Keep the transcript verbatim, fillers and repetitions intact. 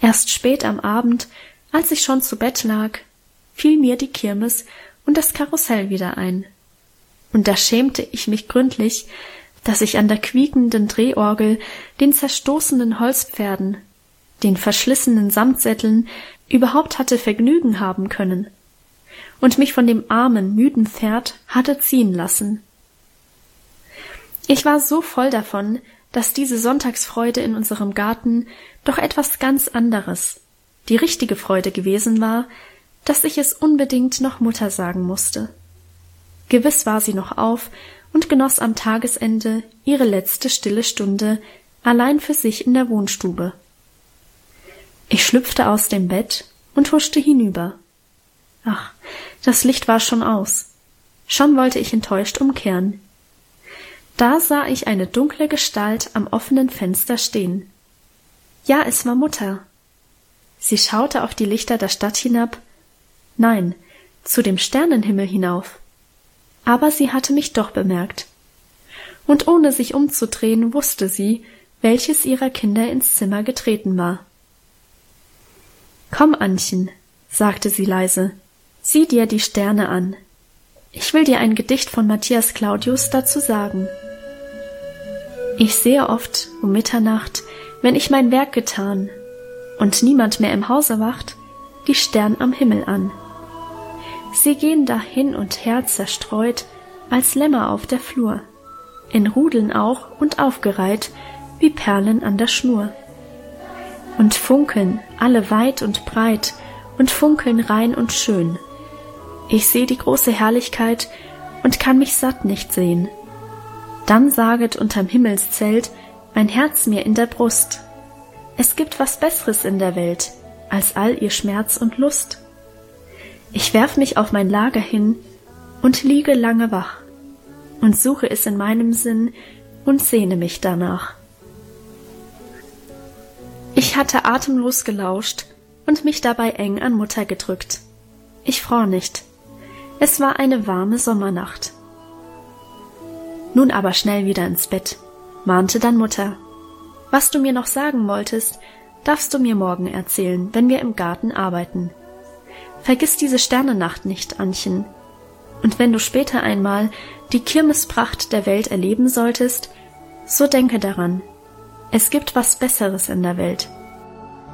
Erst spät am Abend, als ich schon zu Bett lag, fiel mir die Kirmes und das Karussell wieder ein. Und da schämte ich mich gründlich, dass ich an der quiekenden Drehorgel, den zerstoßenen Holzpferden, den verschlissenen Samtsätteln überhaupt hatte Vergnügen haben können und mich von dem armen, müden Pferd hatte ziehen lassen. Ich war so voll davon, dass diese Sonntagsfreude in unserem Garten doch etwas ganz anderes, die richtige Freude gewesen war, dass ich es unbedingt noch Mutter sagen musste. Gewiss war sie noch auf und genoss am Tagesende ihre letzte stille Stunde allein für sich in der Wohnstube. Ich schlüpfte aus dem Bett und huschte hinüber. Ach, das Licht war schon aus. Schon wollte ich enttäuscht umkehren. Da sah ich eine dunkle Gestalt am offenen Fenster stehen. Ja, es war Mutter. Sie schaute auf die Lichter der Stadt hinab, nein, zu dem Sternenhimmel hinauf. Aber sie hatte mich doch bemerkt. Und ohne sich umzudrehen, wusste sie, welches ihrer Kinder ins Zimmer getreten war. »Komm, Annchen«, sagte sie leise, »sieh dir die Sterne an. Ich will dir ein Gedicht von Matthias Claudius dazu sagen. Ich sehe oft um Mitternacht, wenn ich mein Werk getan und niemand mehr im Hause wacht, die Stern am Himmel an. Sie gehen da hin und her zerstreut, als Lämmer auf der Flur, in Rudeln auch und aufgereiht, wie Perlen an der Schnur. Und funkeln alle weit und breit und funkeln rein und schön. Ich seh die große Herrlichkeit und kann mich satt nicht sehen. Dann saget unterm Himmelszelt mein Herz mir in der Brust, es gibt was Besseres in der Welt, als all ihr Schmerz und Lust. Ich werf mich auf mein Lager hin und liege lange wach und suche es in meinem Sinn und sehne mich danach. Ich hatte atemlos gelauscht und mich dabei eng an Mutter gedrückt. Ich fror nicht. Es war eine warme Sommernacht. Nun aber schnell wieder ins Bett, mahnte dann Mutter. Was du mir noch sagen wolltest, darfst du mir morgen erzählen, wenn wir im Garten arbeiten. Vergiss diese Sternennacht nicht, Annchen. Und wenn du später einmal die Kirmespracht der Welt erleben solltest, so denke daran, es gibt was Besseres in der Welt,